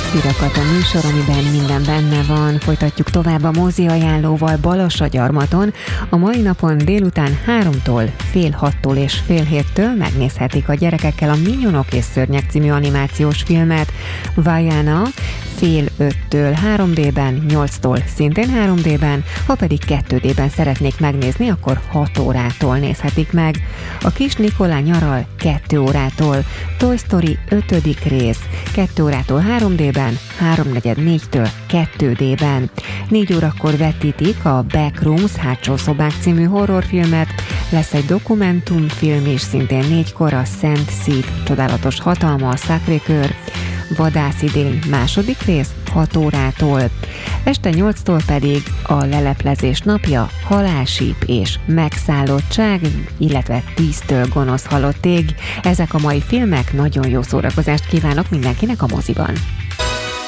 Kirakat a műsor, amiben minden benne van. Folytatjuk tovább a mozi ajánlóval Balassagyarmaton. A mai napon délután 3-tól, fél 6-tól és fél 7-től megnézhetik a gyerekekkel a Minyonok és Szörnyek című animációs filmet. Vajana fél 5-től 3D-ben, 8-tól szintén 3D-ben, ha pedig 2D-ben szeretnék megnézni, akkor 6 órától nézhetik meg. A Kis Nikolá nyaral 2 órától, Toy Story 5. rész 2 órától 3D-ben, 3/4-től 2D-ben. 4 órakor vetítik a Backrooms hátsó szobák című horrorfilmet, lesz egy dokumentumfilm is szintén 4-kor, a Szent Szív csodálatos hatalma, a Sacré-Cœur, Vadászidény 2. rész 6 órától. Este 8-tól pedig a Leleplezés napja, Halálsíp és Megszállottság, illetve 10-től Gonosz halott ég. Ezek a mai filmek, nagyon jó szórakozást kívánok mindenkinek a moziban!